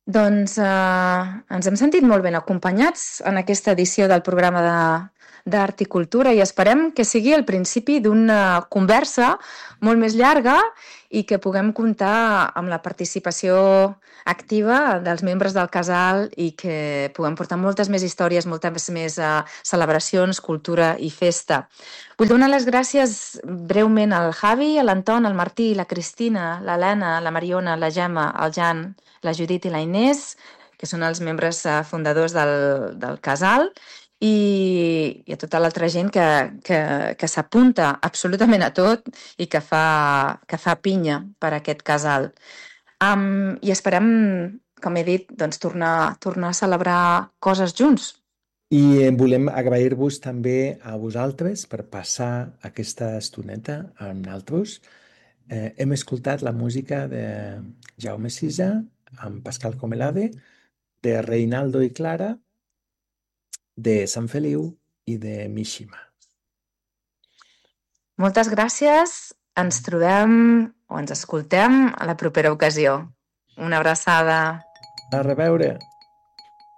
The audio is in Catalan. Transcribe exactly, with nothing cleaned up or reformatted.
Doncs eh, ens hem sentit molt ben acompanyats en aquesta edició del programa de d'Art i Cultura i esperem que sigui el principi d'una conversa molt més llarga i que puguem comptar amb la participació activa dels membres del casal i que puguem portar moltes més històries, moltes més uh, celebracions, cultura i festa. Vull donar les gràcies breument al Javi, a l'Anton, al Martí, la Cristina, l'Helena, la Mariona, la Gemma, el Jan, la Judit i la Inés, que són els membres uh, fundadors del, del casal, i, i a tota l'altra gent que, que, que s'apunta absolutament a tot i que fa, que fa pinya per a aquest casal. Um, I esperem, com he dit, doncs, tornar, tornar a celebrar coses junts. I volem agrair-vos també a vosaltres per passar aquesta estoneta amb nosaltres. Eh, hem escoltat la música de Jaume Sisa, amb Pascal Comelade, de Reinaldo i Clara, de Sant Feliu i de Mishima. Moltes gràcies. Ens trobem o ens escoltem a la propera ocasió. Una abraçada. A reveure!